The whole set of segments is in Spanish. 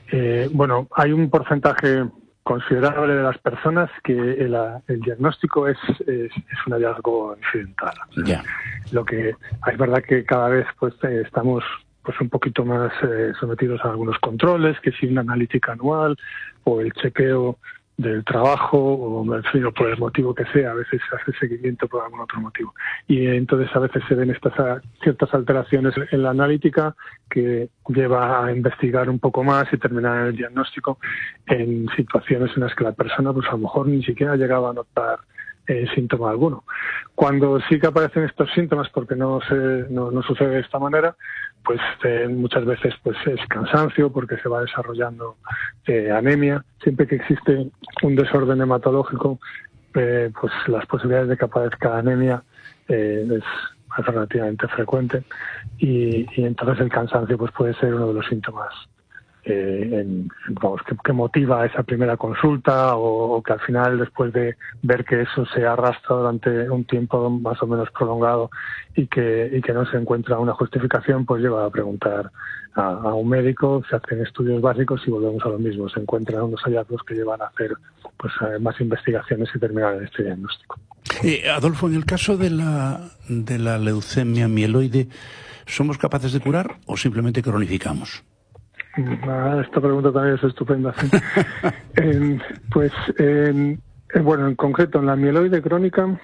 Bueno, hay un porcentaje considerable de las personas que el diagnóstico es un hallazgo incidental. Ya. Lo que es verdad que cada vez pues estamos pues un poquito más sometidos a algunos controles, que si una analítica anual o el chequeo del trabajo, o en fin, o por el motivo que sea, a veces se hace seguimiento por algún otro motivo. Y entonces a veces se ven estas ciertas alteraciones en la analítica que lleva a investigar un poco más y terminar el diagnóstico en situaciones en las que la persona pues a lo mejor ni siquiera llegaba a notar síntoma alguno. Cuando sí que aparecen estos síntomas, porque no sucede de esta manera, pues muchas veces pues es cansancio, porque se va desarrollando anemia. Siempre que existe un desorden hematológico, pues las posibilidades de que aparezca anemia es relativamente frecuente, y entonces el cansancio pues puede ser uno de los síntomas que motiva esa primera consulta, o que al final, después de ver que eso se arrastra durante un tiempo más o menos prolongado y que no se encuentra una justificación, pues lleva a preguntar a un médico, se hacen estudios básicos y volvemos a lo mismo, se encuentran unos hallazgos que llevan a hacer pues más investigaciones y terminar en este diagnóstico. Adolfo, en el caso de la leucemia mieloide, ¿somos capaces de curar o simplemente cronificamos? Esta pregunta también es estupenda. ¿Sí? Bueno, en concreto, en la mieloide crónica,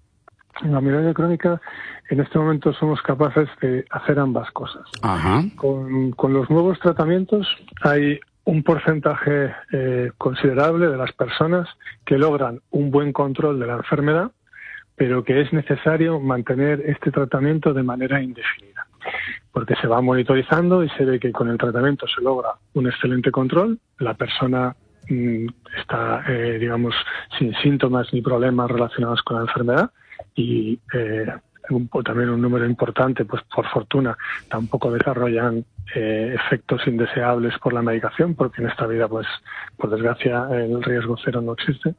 en este momento somos capaces de hacer ambas cosas. Ajá. Con los nuevos tratamientos hay un porcentaje considerable de las personas que logran un buen control de la enfermedad, pero que es necesario mantener este tratamiento de manera indefinida, porque se va monitorizando y se ve que con el tratamiento se logra un excelente control, la persona está, digamos, sin síntomas ni problemas relacionados con la enfermedad, y también un número importante, pues por fortuna, tampoco desarrollan efectos indeseables por la medicación, porque en esta vida, pues por desgracia, el riesgo cero no existe.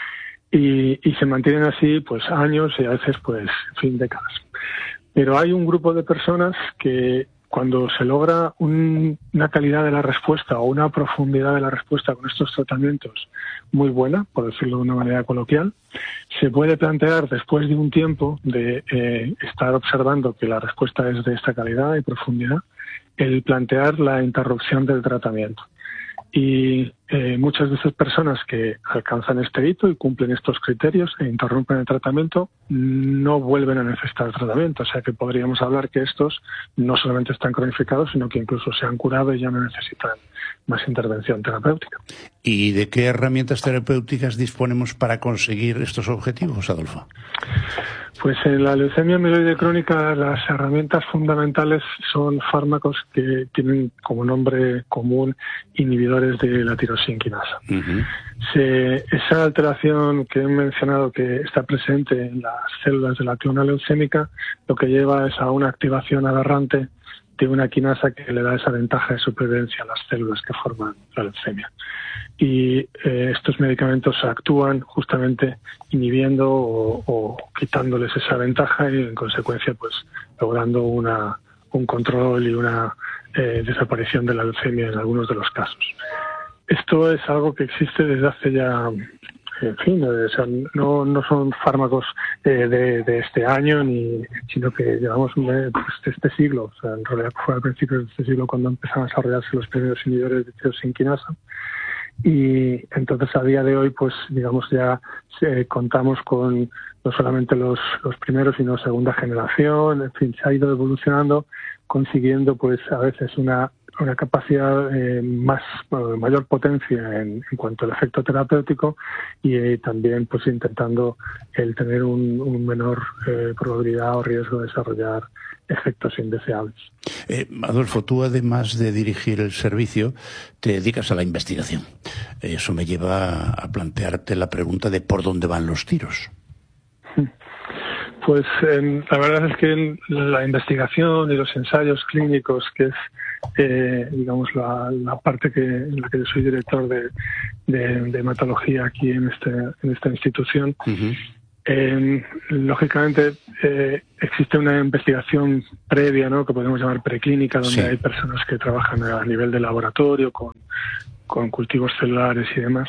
Y se mantienen así pues años y a veces pues en fin, décadas. Pero hay un grupo de personas que, cuando se logra una calidad de la respuesta o una profundidad de la respuesta con estos tratamientos muy buena, por decirlo de una manera coloquial, se puede plantear, después de un tiempo de estar observando que la respuesta es de esta calidad y profundidad, el plantear la interrupción del tratamiento. Y muchas de esas personas que alcanzan este hito y cumplen estos criterios e interrumpen el tratamiento no vuelven a necesitar tratamiento. O sea que podríamos hablar que estos no solamente están cronificados, sino que incluso se han curado y ya no necesitan más intervención terapéutica. ¿Y de qué herramientas terapéuticas disponemos para conseguir estos objetivos, Adolfo? Pues en la leucemia mieloide crónica las herramientas fundamentales son fármacos que tienen como nombre común inhibidores de la tirosinquinasa. Uh-huh. Esa alteración que he mencionado, que está presente en las células de la clona leucémica, lo que lleva es a una activación aberrante de una quinasa que le da esa ventaja de supervivencia a las células que forman la leucemia. Y estos medicamentos actúan justamente inhibiendo o quitándoles esa ventaja, y en consecuencia pues logrando un control y una desaparición de la leucemia en algunos de los casos. Esto es algo que existe desde hace ya, en fin, o sea, no son fármacos de este año, sino que llevamos este siglo. O sea, en realidad fue al principio de este siglo cuando empezaron a desarrollarse los primeros inhibidores de tirosinquinasa. Y entonces, a día de hoy, pues digamos, ya contamos con no solamente los primeros, sino segunda generación. En fin, se ha ido evolucionando, consiguiendo pues a veces una capacidad mayor potencia en cuanto al efecto terapéutico, y también pues intentando el tener un menor probabilidad o riesgo de desarrollar efectos indeseables. Adolfo, tú, además de dirigir el servicio, te dedicas a la investigación. Eso me lleva a plantearte la pregunta de por dónde van los tiros. Pues la verdad es que la investigación y los ensayos clínicos, que es digamos la parte en la que yo soy director de hematología aquí en esta institución, uh-huh, Lógicamente existe una investigación previa, ¿no?, que podemos llamar preclínica, donde hay personas que trabajan a nivel de laboratorio con cultivos celulares y demás.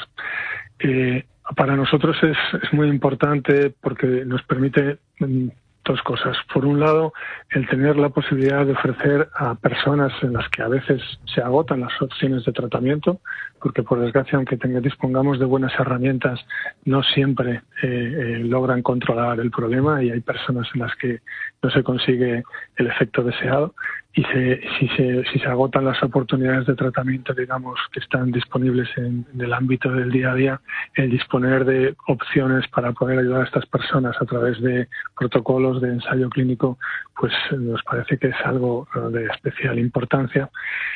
Para nosotros es muy importante porque nos permite dos cosas. Por un lado, el tener la posibilidad de ofrecer a personas en las que a veces se agotan las opciones de tratamiento, porque por desgracia, aunque dispongamos de buenas herramientas, no siempre logran controlar el problema y hay personas en las que no se consigue el efecto deseado. Y si se agotan las oportunidades de tratamiento, digamos, que están disponibles en el ámbito del día a día, el disponer de opciones para poder ayudar a estas personas a través de protocolos de ensayo clínico, pues nos parece que es algo de especial importancia.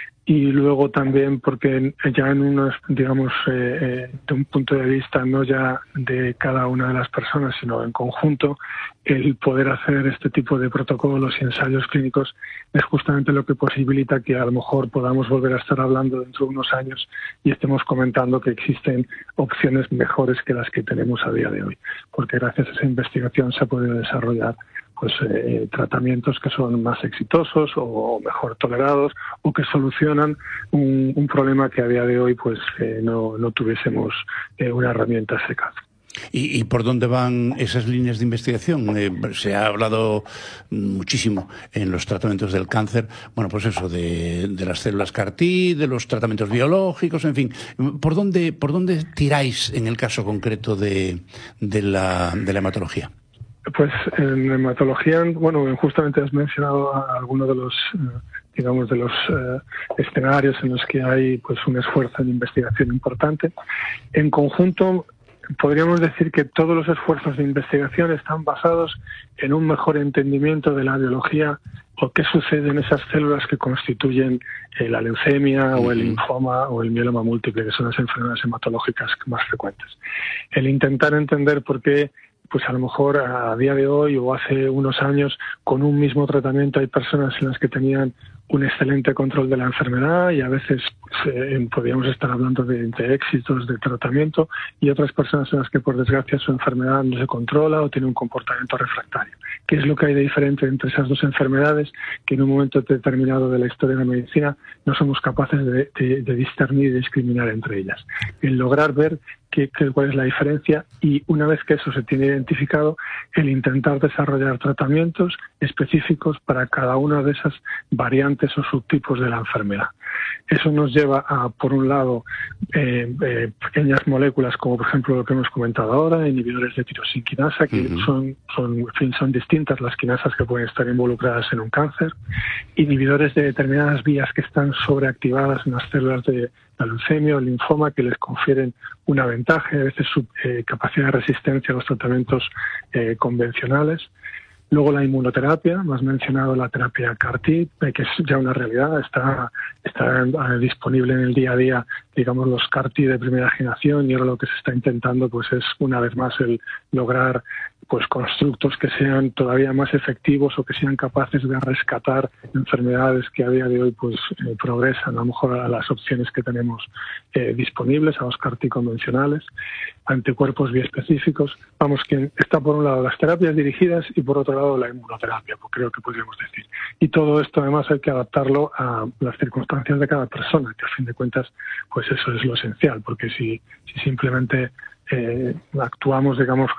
Y luego también porque ya en unos, digamos, de un punto de vista no ya de cada una de las personas, sino en conjunto, el poder hacer este tipo de protocolos y ensayos clínicos es justamente lo que posibilita que a lo mejor podamos volver a estar hablando dentro de unos años y estemos comentando que existen opciones mejores que las que tenemos a día de hoy. Porque gracias a esa investigación se ha podido desarrollar pues tratamientos que son más exitosos o mejor tolerados o que solucionan un problema que a día de hoy pues no tuviésemos una herramienta eficaz. ¿Y por dónde van esas líneas de investigación? Se ha hablado muchísimo en los tratamientos del cáncer, bueno, pues eso, de las células CAR-T, de los tratamientos biológicos, en fin. ¿Por dónde tiráis en el caso concreto de la hematología? Pues en hematología, bueno, justamente has mencionado algunos de los, digamos, de los escenarios en los que hay pues un esfuerzo en investigación importante. En conjunto, podríamos decir que todos los esfuerzos de investigación están basados en un mejor entendimiento de la biología o qué sucede en esas células que constituyen la leucemia o el linfoma o el mieloma múltiple, que son las enfermedades hematológicas más frecuentes. El intentar entender por qué, pues a lo mejor a día de hoy o hace unos años, con un mismo tratamiento hay personas en las que tenían un excelente control de la enfermedad y a veces podríamos estar hablando de éxitos de tratamiento y otras personas en las que por desgracia su enfermedad no se controla o tiene un comportamiento refractario. ¿Qué es lo que hay de diferente entre esas dos enfermedades? Que en un momento determinado de la historia de la medicina no somos capaces de discernir y discriminar entre ellas. El lograr ver cuál es la diferencia y una vez que eso se tiene identificado, el intentar desarrollar tratamientos específicos para cada una de esas variantes o subtipos de la enfermedad. Eso nos lleva a, por un lado, pequeñas moléculas como por ejemplo lo que hemos comentado ahora, inhibidores de tirosinquinasa, que son distintas las quinasas que pueden estar involucradas en un cáncer, inhibidores de determinadas vías que están sobreactivadas en las células de la leucemia o el linfoma, que les confieren una ventaja, a veces su capacidad de resistencia a los tratamientos convencionales. Luego la inmunoterapia, más mencionado la terapia CAR-T, que es ya una realidad, está disponible en el día a día, digamos, los CAR-T de primera generación, y ahora lo que se está intentando pues es una vez más el lograr pues constructos que sean todavía más efectivos o que sean capaces de rescatar enfermedades que a día de hoy pues progresan a lo mejor a las opciones que tenemos disponibles, a los CAR-T convencionales, anticuerpos biespecíficos. Vamos, que está por un lado las terapias dirigidas y por otro lado la inmunoterapia, pues creo que podríamos decir. Y todo esto además hay que adaptarlo a las circunstancias de cada persona, que a fin de cuentas pues eso es lo esencial, porque si simplemente actuamos, digamos,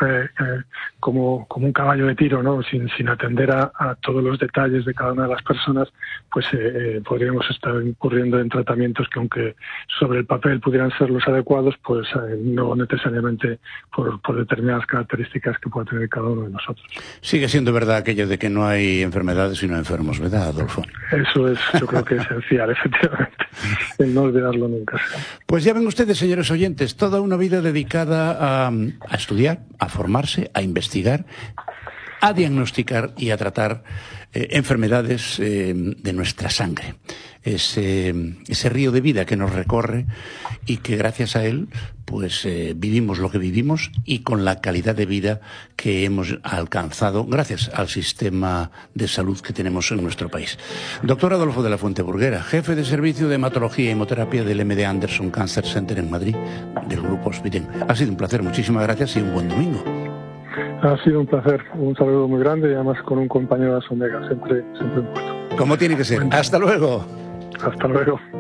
como un caballo de tiro, ¿no? Sin atender a todos los detalles de cada una de las personas, pues podríamos estar incurriendo en tratamientos que, aunque sobre el papel pudieran ser los adecuados, pues no necesariamente por determinadas características que pueda tener cada uno de nosotros. Sigue siendo verdad aquello de que no hay enfermedades sino enfermos, ¿verdad, Adolfo? Eso es, yo creo que es esencial, efectivamente, el no olvidarlo nunca. Pues ya ven ustedes, señores oyentes, toda una vida dedicada a estudiar, a formarse, a investigar, a diagnosticar y a tratar enfermedades de nuestra sangre. Ese río de vida que nos recorre y que gracias a él pues vivimos lo que vivimos y con la calidad de vida que hemos alcanzado gracias al sistema de salud que tenemos en nuestro país. Doctor Adolfo de la Fuente Burguera, jefe de servicio de hematología y hemoterapia del MD Anderson Cancer Center en Madrid, del Grupo Hospiten. Ha sido un placer, muchísimas gracias y un buen domingo. Ha sido un placer, un saludo muy grande y además con un compañero de Asomega, siempre un gusto. Como tiene que ser. Hasta luego. Hasta luego.